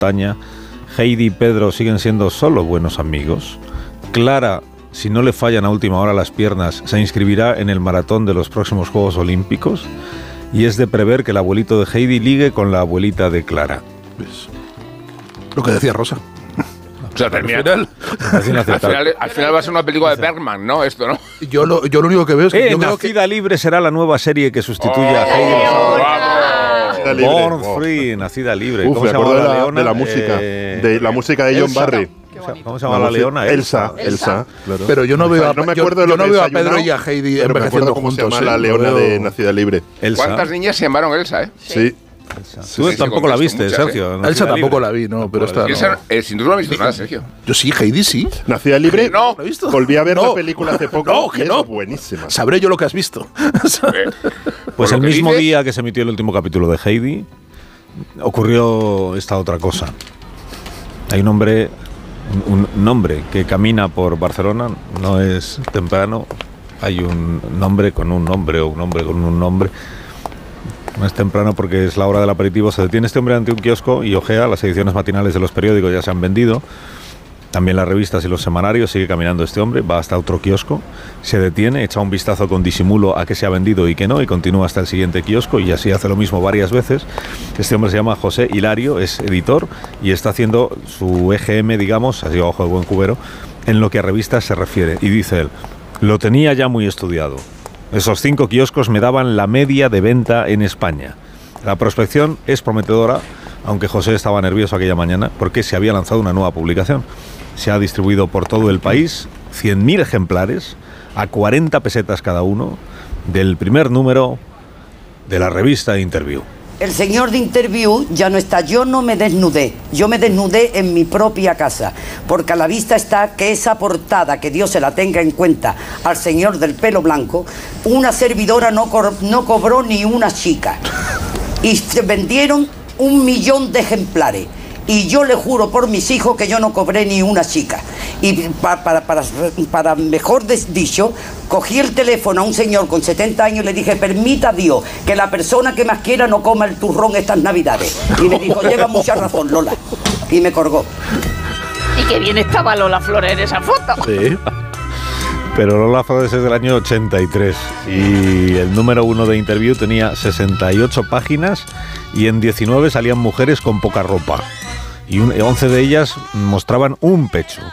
montaña. Heidi y Pedro siguen siendo solo buenos amigos. Clara, si no le fallan a última hora las piernas, se inscribirá en el maratón de los próximos Juegos Olímpicos. Y es de prever que el abuelito de Heidi ligue con la abuelita de Clara. Pues, lo que decía Rosa. O sea, al final va a ser una película de Bergman, ¿no? Esto, ¿no? Yo lo único que veo es que... Nacida Libre será la nueva serie que sustituye a Heidi. Born Free, Nacida Libre. ¿Cómo se llama la leona? De la música de John Barry. ¿Cómo se llama la leona? Elsa. Claro. Pero yo no veo a Pedro y a Heidi envejeciendo juntos. ¿Cómo se llama la leona de Nacida Libre? Elsa. ¿Cuántas niñas se llamaron Elsa, Sí. Tú tampoco la viste, Sergio. Elsa tampoco la vi, no, pero está... Si tú no la has visto nada, Sergio. Yo sí, Heidi sí. Nacida Libre, no. ¿La he visto? Volví a ver la película hace poco. No, que no. Buenísima. Sabré yo lo que has visto. Pues el mismo día que se emitió el último capítulo de Heidi, ocurrió esta otra cosa. Hay un nombre que camina por Barcelona, no es temprano, hay un nombre con un nombre o un hombre con un nombre. No es temprano porque es la hora del aperitivo. Se detiene este hombre ante un kiosco y ojea las ediciones matinales de los periódicos, ya se han vendido. También las revistas y los semanarios. Sigue caminando este hombre, va hasta otro kiosco, se detiene, echa un vistazo con disimulo a qué se ha vendido y qué no, y continúa hasta el siguiente kiosco y así hace lo mismo varias veces. Este hombre se llama José Hilario, es editor y está haciendo su EGM, digamos, así a ojo de buen cubero, en lo que a revistas se refiere. Y dice él: lo tenía ya muy estudiado. Esos 5 kioscos me daban la media de venta en España. La prospección es prometedora, aunque José estaba nervioso aquella mañana porque se había lanzado una nueva publicación. Se ha distribuido por todo el país 100.000 ejemplares a 40 pesetas cada uno del primer número de la revista Interview. El señor de Interview ya no está. Yo no me desnudé. Yo me desnudé en mi propia casa. Porque a la vista está que esa portada, que Dios se la tenga en cuenta al señor del pelo blanco, una servidora no cobró ni una chica. Y se vendieron 1 millón de ejemplares. Y yo le juro por mis hijos que yo no cobré ni una chica. Y para mejor dicho, cogí el teléfono a un señor con 70 años y le dije: permita Dios que la persona que más quiera no coma el turrón estas navidades. Y me dijo: lleva mucha razón, Lola. Y me colgó. Y qué bien estaba Lola Flores en esa foto. Sí. Pero Lola Flores es del año 83 y el número 1 de Interview tenía 68 páginas y en 19 salían mujeres con poca ropa. Y 11 de ellas mostraban un pecho.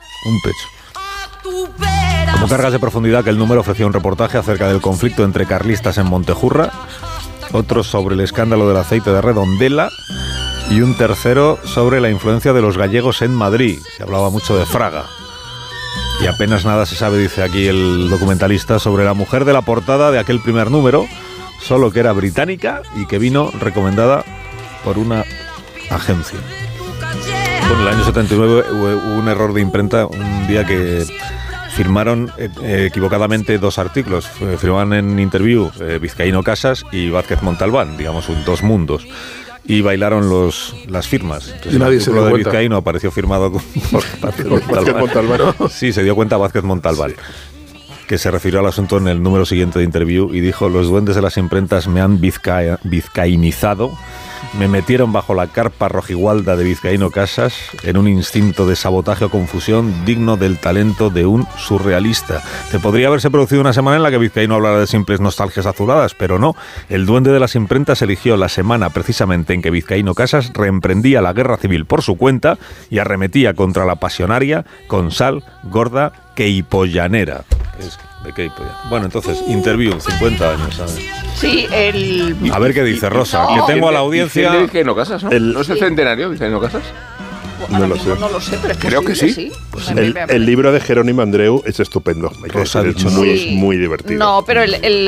Como cargas de profundidad que el número ofrecía un reportaje acerca del conflicto entre carlistas en Montejurra, otro sobre el escándalo del aceite de Redondela y un tercero sobre la influencia de los gallegos en Madrid. Se hablaba mucho de Fraga. Y apenas nada se sabe, dice aquí el documentalista, sobre la mujer de la portada de aquel primer número, solo que era británica y que vino recomendada por una agencia. Bueno, en el año 79 hubo un error de imprenta, un día que firmaron equivocadamente 2 artículos. Firmaban en Interview Vizcaíno Casas y Vázquez Montalbán, digamos, 2 mundos. Y bailaron las firmas. Entonces, y nadie se dio cuenta. El Vizcaíno apareció firmado por Vázquez Montalbán. Sí, se dio cuenta Vázquez Montalbán, que se refirió al asunto en el número siguiente de Interview y dijo: los duendes de las imprentas me han vizcainizado, me metieron bajo la carpa rojigualda de Vizcaíno Casas en un instinto de sabotaje o confusión digno del talento de un surrealista. Te podría haberse producido una semana en la que Vizcaíno hablara de simples nostalgias azuladas, pero no. El duende de las imprentas eligió la semana precisamente en que Vizcaíno Casas reemprendía la guerra civil por su cuenta y arremetía contra la pasionaria con sal gorda queipollanera. Bueno, entonces, Interview, 50 años, ¿sabes? Sí, A ver qué dice Rosa, que tengo a la audiencia... ¿El Vizcaíno Casas, no? ¿No es el centenario Vizcaíno Casas? No lo sé, pero es creo que sí. Pues el libro de Jerónimo Andreu es estupendo. Rosa ha dicho muy divertido. No, pero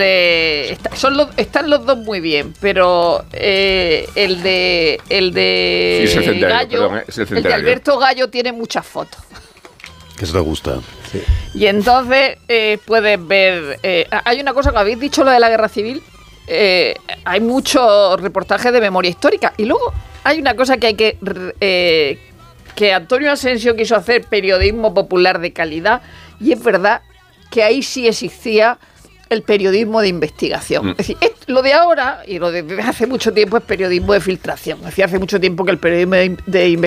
están los 2 muy bien, pero el de sí, es Gallo, el de Alberto Gallo tiene muchas fotos. Que eso te gusta. Sí. Y entonces puedes ver... hay una cosa que habéis dicho, lo de la guerra civil. Hay muchos reportajes de memoria histórica. Y luego hay una cosa que hay que Antonio Asensio quiso hacer periodismo popular de calidad. Y es verdad que ahí sí existía el periodismo de investigación. Es decir, lo de ahora y lo de hace mucho tiempo es periodismo de filtración. Es decir, hace mucho tiempo que el periodismo de investigación